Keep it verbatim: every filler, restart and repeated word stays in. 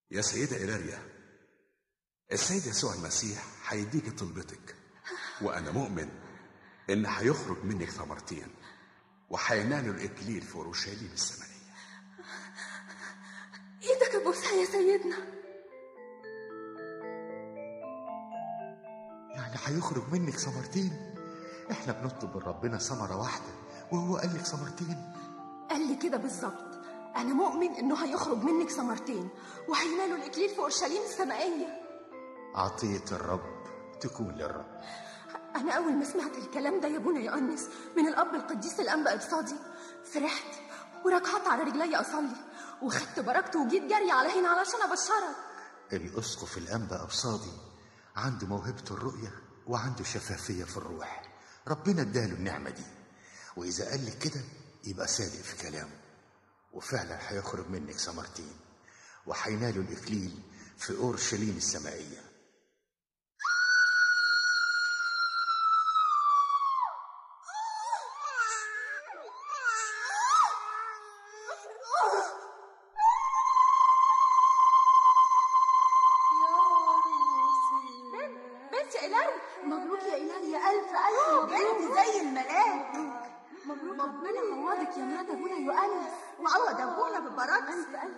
يا سيدة إيلاريا، السيد يسوع المسيح هيديكي طلبتك، وأنا مؤمن إن هيخرج منك ثمرتين وهينالوا الإكليل في أورشليم السمائية. إيدك أبوسها يا سيدنا. يعني هيخرج منك ثمرتين؟ إحنا بنطلب من ربنا ثمرة واحدة وهو قال لك ثمرتين. قال لي كده بالظبط. أنا مؤمن إنه هيخرج منك ثمرتين وهينالوا الإكليل في أورشليم السمائية. عطية الرب تكون للرب. أنا أول ما سمعت الكلام ده يا ابونا يؤنس من الأب القديس الأنبا إبصادي فرحت وركعت على رجلي أصلي وخدت بركته وجيت جري على هنا علشان أبشرك. الأسقف الأنبا إبصادي عنده موهبة الرؤية وعنده شفافية في الروح، ربنا اداله النعمة دي، وإذا قال لك كده يبقى صادق في كلامه، وفعلا هيخرج منك ثمرتين وهينالوا الإكليل في أورشليم السمائية. بنت إيلاريا، مبروك يا إيلاريا، ألف ألف بنت زي الملاك. مبروك. ربنا يعوضك يا مرات أبونا يؤنس وعوض أبونا ببركة. ألف ألف